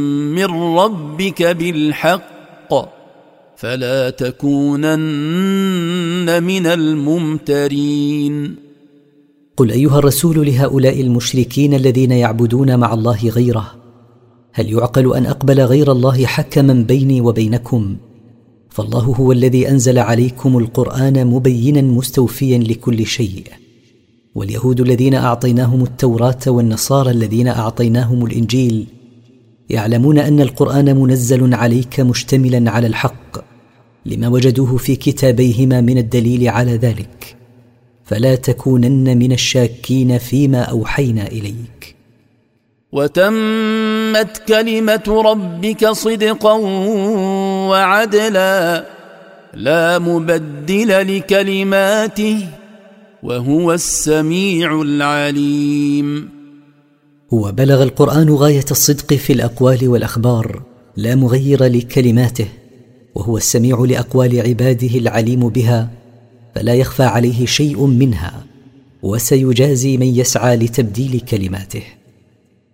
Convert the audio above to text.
من ربك بالحق فلا تكونن من الممترين. قل أيها الرسول لهؤلاء المشركين الذين يعبدون مع الله غيره: هل يعقل أن أقبل غير الله حكما بيني وبينكم؟ فالله هو الذي أنزل عليكم القرآن مبينا مستوفيا لكل شيء. واليهود الذين أعطيناهم التوراة والنصارى الذين أعطيناهم الإنجيل يعلمون أن القرآن منزل عليك مشتملا على الحق لما وجدوه في كتابيهما من الدليل على ذلك، فلا تكونن من الشاكين فيما أوحينا إليك. وتمت كلمة ربك صدقا وعدلا لا مبدل لكلماته وهو السميع العليم. وبلغ القرآن غاية الصدق في الأقوال والأخبار لا مغير لكلماته، وهو السميع لأقوال عباده العليم بها، فلا يخفى عليه شيء منها، وسيجازي من يسعى لتبديل كلماته.